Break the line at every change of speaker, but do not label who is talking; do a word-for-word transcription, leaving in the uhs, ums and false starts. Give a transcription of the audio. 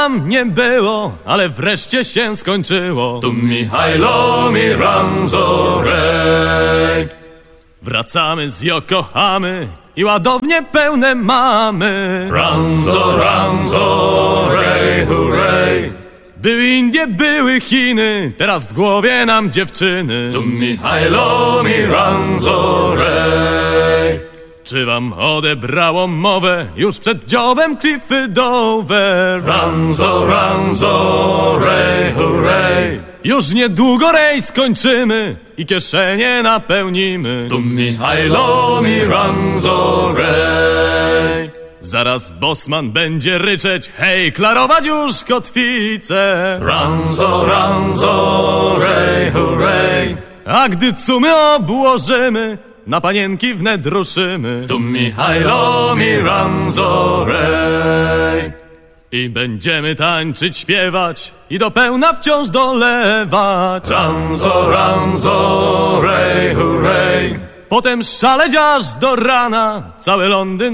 Tam nie było, ale wreszcie się skończyło.
Tu Michajlo mi ranzorej.
Wracamy z Yokohamy i ładownie pełne mamy.
Ranzo, ranzorej, hurray.
Były Indie, były Chiny, teraz w głowie nam dziewczyny.
Tu Michajlo mi ranzorej.
Czy wam odebrało mowę już przed dziobem Cliffy Dover?
Ranzo, ranzorej, hurray.
Już niedługo rejs kończymy i kieszenie napełnimy.
Tu Michajlo mi ranzorej.
Zaraz bosman będzie ryczeć, hej, klarować już kotwicę.
Ranzo, ranzorej, hurray.
A gdy cumy obłożymy, na panienki wnet ruszymy.
Tu Michajlo mi ranzorej.
I będziemy tańczyć, śpiewać i do pełna wciąż dolewać.
Ranzo, ranzorej, hurray.
Potem szaleć aż do rana, cały Londyn